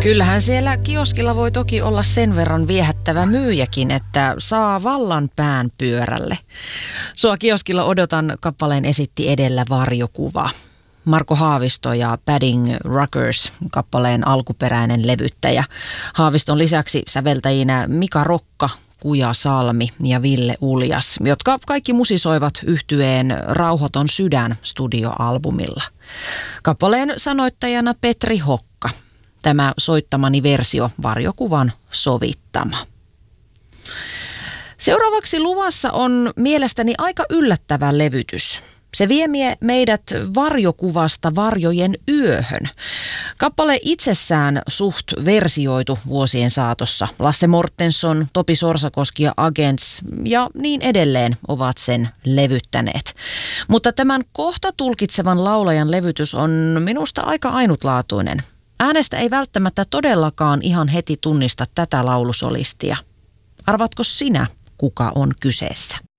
Kyllähän siellä kioskilla voi toki olla sen verran viehättävä myyjäkin, että saa vallan pään pyörälle. Sua kioskilla odotan kappaleen esitti edellä varjokuva. Marko Haavisto ja Padding Rockers, kappaleen alkuperäinen levyttäjä. Haaviston lisäksi säveltäjinä Mika Rokka, Kuja Salmi ja Ville Uljas, jotka kaikki musisoivat yhtyeen Rauhaton sydän studioalbumilla. Kappaleen sanoittajana Petri Hokka. Tämä soittamani versio varjokuvan sovittama. Seuraavaksi luvassa on mielestäni aika yllättävä levytys. Se vie meidät varjokuvasta varjojen yöhön. Kappale itsessään suht versioitu vuosien saatossa. Lasse Mortensson, Topi Sorsakoski ja Agents ja niin edelleen ovat sen levyttäneet. Mutta tämän kohta tulkitsevan laulajan levytys on minusta aika ainutlaatuinen. Äänestä ei välttämättä todellakaan ihan heti tunnista tätä laulusolistia. Arvatko sinä, kuka on kyseessä?